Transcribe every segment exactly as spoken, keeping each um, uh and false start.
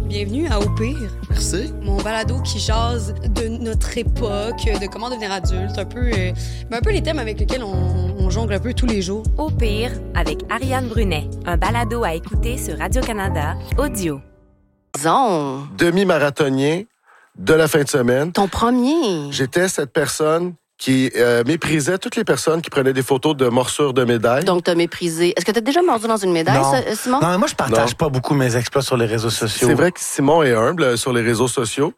Bienvenue à Au pire. Merci. Mon balado qui jase de notre époque, de comment devenir adulte, un peu, euh, un peu les thèmes avec lesquels on, on jongle un peu tous les jours. Au pire, avec Ariane Brunet, un balado à écouter sur Radio-Canada, audio. Disons. Demi-marathonien de la fin de semaine. Ton premier. J'étais cette personne qui euh, méprisait toutes les personnes qui prenaient des photos de morsures de médailles. Donc, t'as méprisé. Est-ce que t'as déjà mordu dans une médaille, non. ça, Simon? Non, mais moi, je partage Non. pas beaucoup mes exploits sur les réseaux sociaux. C'est vrai que Simon est humble sur les réseaux sociaux.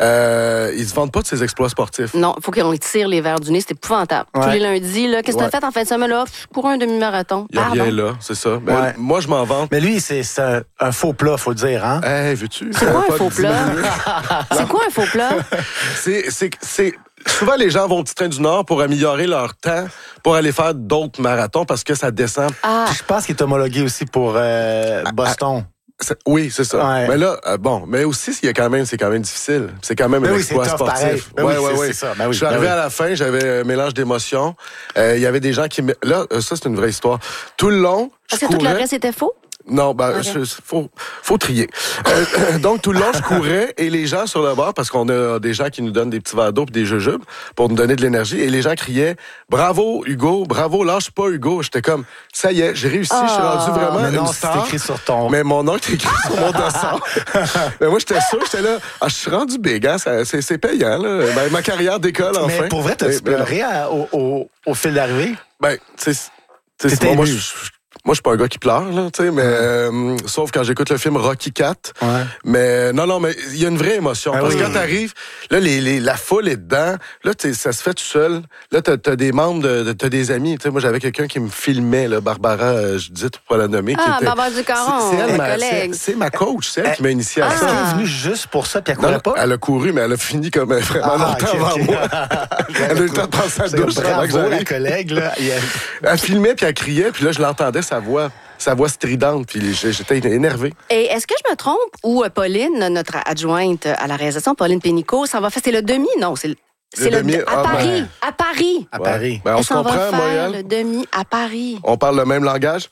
Euh, il se vante pas de ses exploits sportifs. Non, il faut qu'on lui tire les verres du nez. C'est épouvantable. Ouais. Tous les lundis, là, qu'est-ce que Ouais. t'as fait en fin de semaine? Là, pour un demi-marathon. Il y a Pardon. rien là, c'est ça. Ben, Ouais. Moi, je m'en vante. Mais lui, c'est, c'est un, un faux plat, faut le dire, hein? Hey, veux-tu? C'est quoi un Pas faux de plat? diminuer. C'est quoi un faux plat? C'est, c'est, c'est... Souvent, les gens vont au Petit Train du Nord pour améliorer leur temps pour aller faire d'autres marathons parce que ça descend. Ah, Puis je pense qu'il est homologué aussi pour euh, Boston. C'est- Oui, c'est ça. Ouais. Mais là, euh, bon, mais aussi, il y a quand même, c'est quand même difficile. C'est quand même Ben un oui, exploit c'est tough, pareil. sportif. Ben oui, c'est- c'est ça. Ben oui, Je suis ben arrivé oui. à la fin, j'avais un mélange d'émotions. Euh, Il y avait des gens qui... me- Là, euh, ça, c'est une vraie histoire. Tout le long, je est-ce que tout le courais... reste était faux? Non, ben, Ok. je- faut, faut trier. Euh, donc, tout le long, je courais et les gens sur le bord, parce qu'on a des gens qui nous donnent des petits verres d'eau et des jujubes pour nous donner de l'énergie, et les gens criaient « Bravo, Hugo! Bravo, lâche pas, Hugo! » J'étais comme « Ça y est, j'ai réussi, je suis rendu vraiment Mais non, une c'est star. » écrit sur ton... Mais mon nom était écrit sur mon dossard. Mais moi, j'étais sûr, j'étais là, ah, je suis rendu big, hein, ça- c'est, c'est payant, là. Ben, ma carrière décolle enfin. Mais pour vrai, t'as-tu Mais- mais- pleuré à- au, au, au fil d'arrivée? Ben, tu sais, tu sais, T'étais Simon, moi, ému. je moi, je suis pas un gars qui pleure, là, tu sais, mais euh, sauf quand j'écoute le film Rocky quatre. Ouais. Mais non, non, mais il y a une vraie émotion. Ah parce oui. que quand t'arrives, là, les, les, la foule est dedans. Là, t'sais, ça se fait tout seul. Là, t'as, t'as des membres, de, de- t'as des amis. Tu sais, moi, j'avais quelqu'un qui me filmait, là, Barbara, euh, je dis pour pas la nommer. qui Ah, était- Barbara Ducaron, c'est, c'est elle, ma ma, collègue. c'est, c'est ma coach, c'est elle qui m'a initié à Est-ce ça. qu'elle est venue juste pour ça, puis elle Non, courait pas? elle a couru, mais elle a fini comme euh, vraiment Ah, longtemps ok, avant ok. moi. Elle a eu le temps de prendre sa C'est douche avant que bravo, la j'arrive. collègue, là. Il y a- Elle filmait, puis elle criait, puis là, je l'entendais, sa voix, sa voix stridente, puis j'ai- j'étais énervé. Et est-ce que je me trompe ou euh, Pauline, notre adjointe à la réalisation, Pauline Pénicaud, ça va faire, c'est le demi? Non, c'est le, c'est le demi, à ah, Paris. ben. À Paris. À Ouais. Paris. Ben, on Elle se s'en va comprend, moi et faire elle? le demi à Paris. On parle le même langage?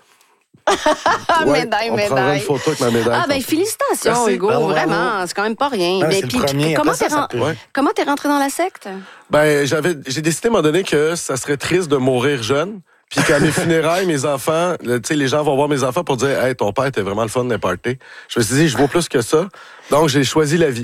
Ah, Ouais, médaille, on prendra médaille. une photo avec ma médaille. Ah, ben félicitations, Merci. Hugo. Bravo, vraiment, bravo. c'est quand même pas rien. Ouais, Mais c'est le puis, premier. comment Après ça, t'es ça ren- peut- Ouais. comment t'es rentré dans la secte? Ben, j'avais, j'ai décidé à un moment donné que ça serait triste de mourir jeune. Puis qu'à mes funérailles, mes enfants, tu sais, les gens vont voir mes enfants pour dire « Hey, ton père était vraiment le fun d'un party. » Je me suis dit, je vaux plus que ça. Donc, j'ai choisi la vie.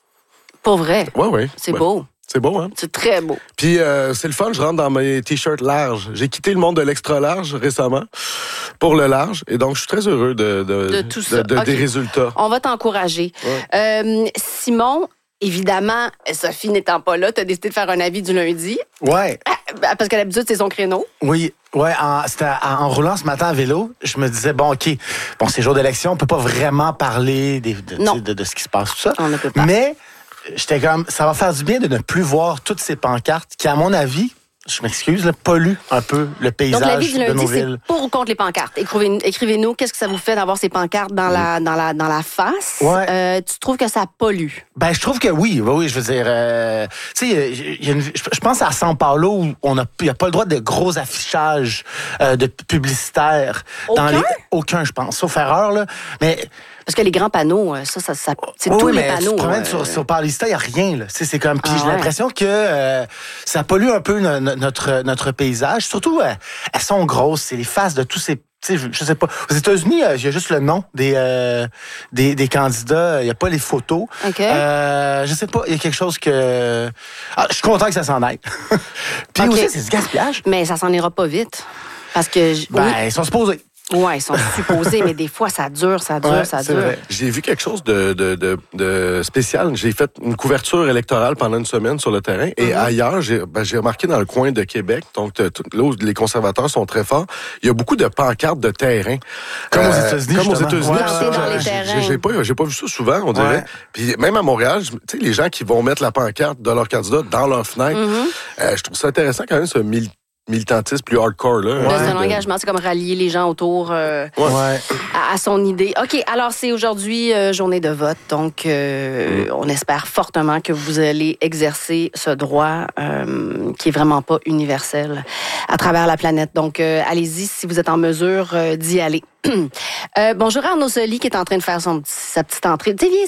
Pour vrai. Ouais, ouais. C'est Ouais. beau. C'est beau, hein? C'est très beau. Puis euh, c'est le fun, je rentre dans mes t-shirts larges. J'ai quitté le monde de l'extra large récemment pour le large. Et donc, je suis très heureux de, de, De tout ça. de- Ok. des résultats. On va t'encourager. Ouais. Euh, Simon, évidemment, Sophie n'étant pas là, t'as décidé de faire un avis du lundi. Ouais. Ah, parce que d'habitude, c'est son créneau. Oui, ouais, en, c'était en, en roulant ce matin à vélo, je me disais, bon, OK, bon, c'est jour d'élection, on peut pas vraiment parler des, de, Non. tu sais, de, de ce qui se passe, tout ça. On ne peut pas. Mais j'étais comme, ça va faire du bien de ne plus voir toutes ces pancartes qui, à mon avis, je m'excuse, là, polluent un peu le Donc, paysage l'avis du de nos lundi, c'est villes. pour ou contre les pancartes. Écrivez- Écrivez-nous, qu'est-ce que ça vous fait d'avoir ces pancartes dans, la, dans, la, dans la face? Ouais. Euh, tu trouves que ça pollue? Ben, je trouve que oui, oui, oui, je veux dire, euh, tu sais, il y a une- je je pense à São Paulo où on a, il y a pas le droit de gros affichage euh, de publicitaires. Aucun? Dans les, aucun, je pense, sauf erreur, là. Mais Parce que les grands panneaux, euh, ça, ça, ça c'est oui, tous oui, les mais panneaux. Tu te promènes euh, sur, sur Paulista, il n'y a rien. Là. Tu sais, c'est comme. Puis Ah j'ai ouais. l'impression que euh, ça pollue un peu no- no- notre, notre paysage. Surtout, euh, elles sont grosses. C'est les faces de tous ces. Tu sais, je, je sais pas. Aux États-Unis, euh, il y a juste le nom des, euh, des, des candidats. Il n'y a pas les photos. OK. Euh, je sais pas. Il y a quelque chose que. Ah, je suis content que ça s'en aille. Puis OK. aussi, c'est du gaspillage. Mais ça s'en ira pas vite. Parce que... j- Ben, oui. ils sont supposés. Ouais, ils sont supposés, mais des fois, ça dure, ça dure, Ouais, ça c'est dure. vrai. J'ai vu quelque chose de, de, de, de spécial. J'ai fait une couverture électorale pendant une semaine sur le terrain. Et Mm-hmm. ailleurs, j'ai, ben, j'ai remarqué dans le coin de Québec, donc t- t- là où les conservateurs sont très forts, il y a beaucoup de pancartes de terrain. Comme aux États-Unis, Comme aux justement. États-Unis. Ouais, Puis ça, ouais, dans les j'ai- terrains. j'ai, j'ai pas, j'ai pas vu ça souvent, on dirait. Ouais. Puis même à Montréal, je- tu sais, les gens qui vont mettre la pancarte de leur candidat dans leur fenêtre, Mm-hmm. euh, je trouve ça intéressant quand même, ce mil- militantisme plus hardcore, là. Là, c'est un De- engagement, c'est comme rallier les gens autour euh, Ouais. à, à son idée. OK, alors c'est aujourd'hui euh, journée de vote, donc euh, on espère fortement que vous allez exercer ce droit euh, qui est vraiment pas universel à travers la planète. Donc, euh, allez-y si vous êtes en mesure euh, d'y aller. Euh, bonjour à Arnaud Soli qui est en train de faire son, petit- sa petite entrée. Tu sais, viens